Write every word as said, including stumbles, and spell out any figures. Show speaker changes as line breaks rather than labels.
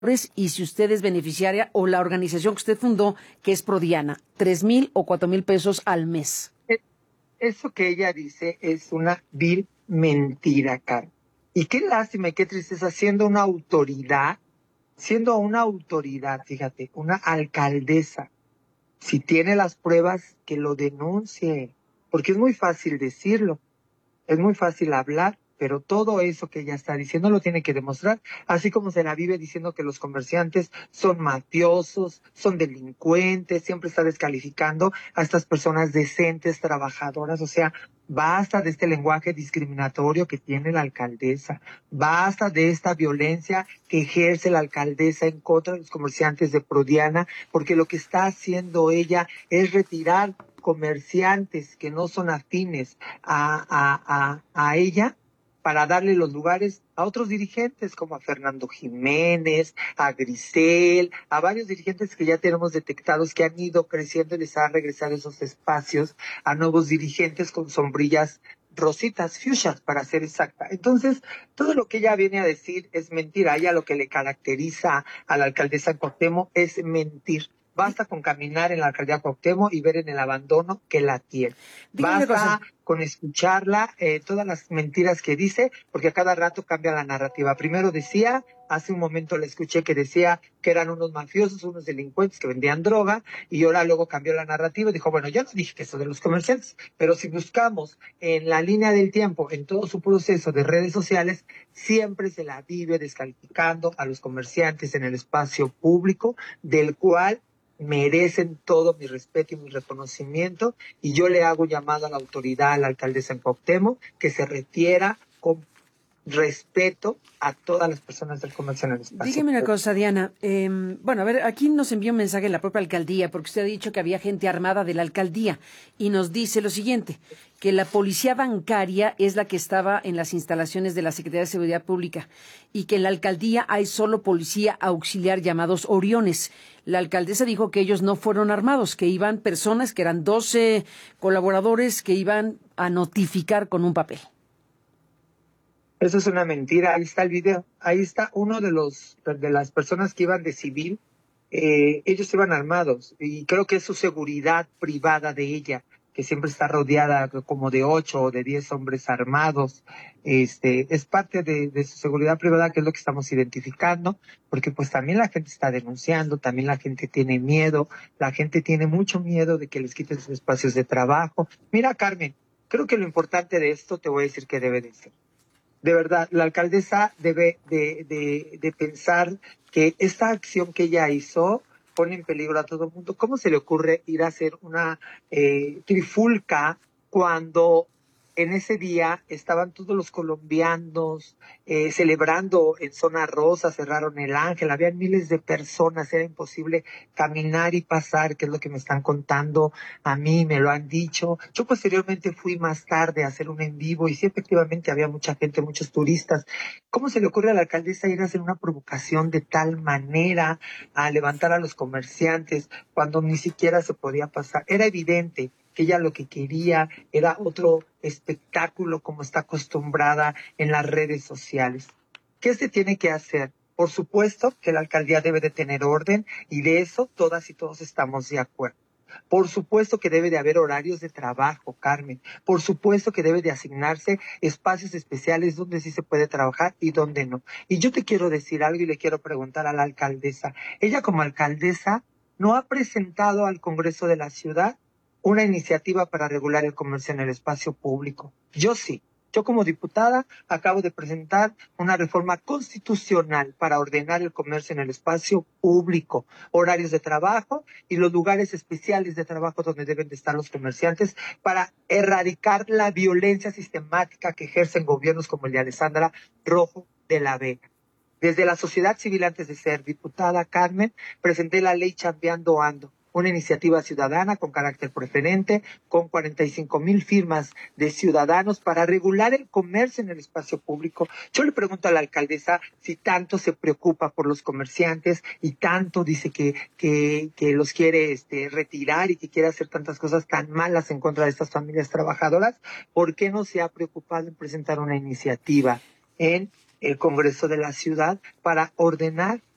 y si usted es beneficiaria o la organización que usted fundó, que es Prodiana, tres mil o cuatro mil pesos al mes.
Eso que ella dice es una vil mentira, Carmen. Y qué lástima y qué tristeza, siendo una autoridad, siendo una autoridad, fíjate, una alcaldesa, si tiene las pruebas, que lo denuncie, porque es muy fácil decirlo, es muy fácil hablar, pero todo eso que ella está diciendo lo tiene que demostrar, así como se la vive diciendo que los comerciantes son mafiosos, son delincuentes, siempre está descalificando a estas personas decentes, trabajadoras, o sea, basta de este lenguaje discriminatorio que tiene la alcaldesa, basta de esta violencia que ejerce la alcaldesa en contra de los comerciantes de Prodiana, porque lo que está haciendo ella es retirar comerciantes que no son afines a, a, a, a ella para darle los lugares a otros dirigentes como a Fernando Jiménez, a Grisel, a varios dirigentes que ya tenemos detectados que han ido creciendo y les han regresado esos espacios a nuevos dirigentes con sombrillas rositas, fuchsias, para ser exacta. Entonces, todo lo que ella viene a decir es mentira. A ella lo que le caracteriza a la alcaldesa Cuauhtémoc es mentir. Basta con caminar en la alcaldía Cuauhtémoc y ver en el abandono que la tiene.
Dígame
Basta con escucharla, eh, todas las mentiras que dice, porque a cada rato cambia la narrativa. Primero decía, hace un momento la escuché que decía que eran unos mafiosos, unos delincuentes que vendían droga, y ahora luego cambió la narrativa y dijo, bueno, yo no dije que eso de los comerciantes, pero si buscamos en la línea del tiempo, en todo su proceso de redes sociales, siempre se la vive descalificando a los comerciantes en el espacio público, del cual merecen todo mi respeto y mi reconocimiento, y yo le hago llamado a la autoridad, a la alcaldesa en Cuauhtémoc, que se refiera con respeto a todas las personas del comercio en el espacio.
Dígame una cosa, Diana. Eh, bueno, a ver, aquí nos envió un mensaje la propia alcaldía, porque usted ha dicho que había gente armada de la alcaldía, y nos dice lo siguiente, que la policía bancaria es la que estaba en las instalaciones de la Secretaría de Seguridad Pública, y que en la alcaldía hay solo policía auxiliar llamados Oriones. La alcaldesa dijo que ellos no fueron armados, que iban personas, que eran doce colaboradores que iban a notificar con un papel.
Eso es una mentira, ahí está el video, ahí está uno de los de las personas que iban de civil, eh, ellos iban armados, y creo que es su seguridad privada de ella, que siempre está rodeada como de ocho o de diez hombres armados, este, es parte de, de su seguridad privada, que es lo que estamos identificando, porque pues también la gente está denunciando, también la gente tiene miedo, la gente tiene mucho miedo de que les quiten sus espacios de trabajo. Mira, Carmen, creo que lo importante de esto, te voy a decir que debe de ser. De verdad, la alcaldesa debe de, de, de pensar que esta acción que ella hizo pone en peligro a todo el mundo. ¿Cómo se le ocurre ir a hacer una eh, trifulca cuando en ese día estaban todos los colombianos eh, celebrando en Zona Rosa, cerraron el Ángel, habían miles de personas, era imposible caminar y pasar, que es lo que me están contando a mí, me lo han dicho. Yo posteriormente fui más tarde a hacer un en vivo y sí, efectivamente había mucha gente, muchos turistas. ¿Cómo se le ocurre a la alcaldesa ir a hacer una provocación de tal manera, a levantar a los comerciantes cuando ni siquiera se podía pasar? Era evidente que ella lo que quería era otro espectáculo como está acostumbrada en las redes sociales. ¿Qué se tiene que hacer? Por supuesto que la alcaldía debe de tener orden, y de eso todas y todos estamos de acuerdo. Por supuesto que debe de haber horarios de trabajo, Carmen. Por supuesto que debe de asignarse espacios especiales donde sí se puede trabajar y donde no. Y yo te quiero decir algo y le quiero preguntar a la alcaldesa. Ella como alcaldesa no ha presentado al Congreso de la Ciudad una iniciativa para regular el comercio en el espacio público. Yo sí. Yo como diputada acabo de presentar una reforma constitucional para ordenar el comercio en el espacio público, horarios de trabajo y los lugares especiales de trabajo donde deben de estar los comerciantes, para erradicar la violencia sistemática que ejercen gobiernos como el de Alessandra Rojo de la Vega. Desde la sociedad civil, antes de ser diputada, Carmen, presenté la ley Chambeando Ando, una iniciativa ciudadana con carácter preferente, con cuarenta y cinco mil firmas de ciudadanos para regular el comercio en el espacio público. Yo le pregunto a la alcaldesa si tanto se preocupa por los comerciantes y tanto dice que, que, que los quiere este, retirar y que quiere hacer tantas cosas tan malas en contra de estas familias trabajadoras, ¿por qué no se ha preocupado en presentar una iniciativa en el Congreso de la Ciudad para ordenar